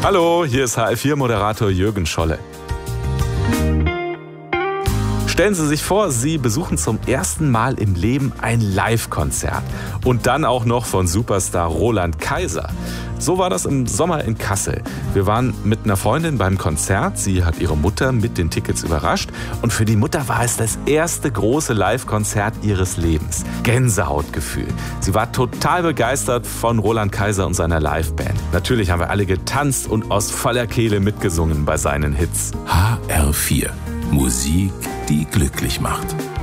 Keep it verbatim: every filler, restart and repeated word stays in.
Hallo, hier ist H L vier-Moderator Jürgen Scholle. Stellen Sie sich vor, Sie besuchen zum ersten Mal im Leben ein Live-Konzert. Und dann auch noch von Superstar Roland Kaiser. So war das im Sommer in Kassel. Wir waren mit einer Freundin beim Konzert. Sie hat ihre Mutter mit den Tickets überrascht. Und für die Mutter war es das erste große Live-Konzert ihres Lebens. Gänsehautgefühl. Sie war total begeistert von Roland Kaiser und seiner Live-Band. Natürlich haben wir alle getanzt und aus voller Kehle mitgesungen bei seinen Hits. H R vier. Musik, die glücklich macht.